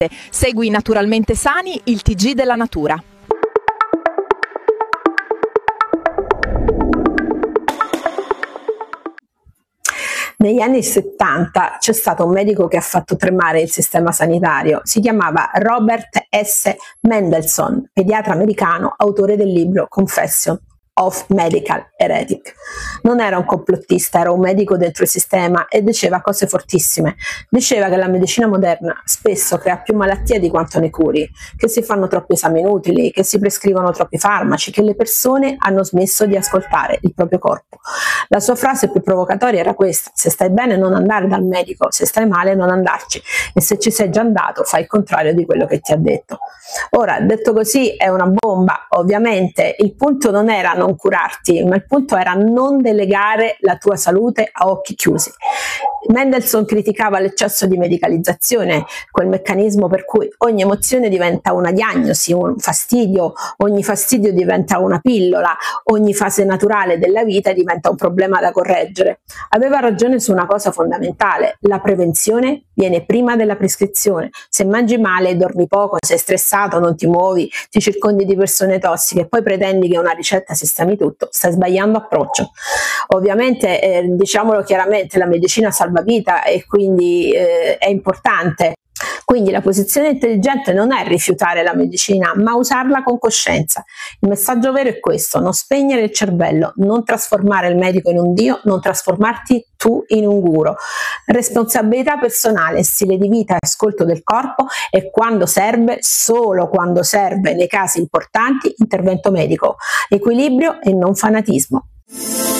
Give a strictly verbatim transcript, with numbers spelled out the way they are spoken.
Segui Naturalmente Sani, il T G della natura. Negli anni settanta c'è stato un medico che ha fatto tremare il sistema sanitario. Si chiamava Robert S. Mendelssohn, pediatra americano, autore del libro Confession of Medical Heretic. Non era un complottista, era un medico dentro il sistema e diceva cose fortissime. Diceva che la medicina moderna spesso crea più malattie di quanto ne curi, che si fanno troppi esami inutili, che si prescrivono troppi farmaci, che le persone hanno smesso di ascoltare il proprio corpo. La sua frase più provocatoria era questa: se stai bene non andare dal medico, se stai male non andarci, e se ci sei già andato fai il contrario di quello che ti ha detto. Ora, detto così, è una bomba. Ovviamente il punto non era non curarti, ma il punto era non delegare la tua salute a occhi chiusi. Mendelssohn criticava l'eccesso di medicalizzazione, quel meccanismo per cui ogni emozione diventa una diagnosi, un fastidio, ogni fastidio diventa una pillola, ogni fase naturale della vita diventa un problema da correggere. Aveva ragione su una cosa fondamentale: la prevenzione viene prima della prescrizione. Se mangi male, dormi poco, sei stressato, non ti muovi, ti circondi di persone tossiche e poi pretendi che una ricetta sistemi tutto, stai sbagliando approccio. Ovviamente, eh, diciamolo chiaramente, la medicina salva vita e quindi eh, è importante. Quindi la posizione intelligente non è rifiutare la medicina, ma usarla con coscienza. Il messaggio vero è questo: non spegnere il cervello, non trasformare il medico in un dio, non trasformarti tu in un guru. Responsabilità personale, stile di vita e ascolto del corpo, e quando serve, solo quando serve, nei casi importanti, intervento medico. Equilibrio e non fanatismo.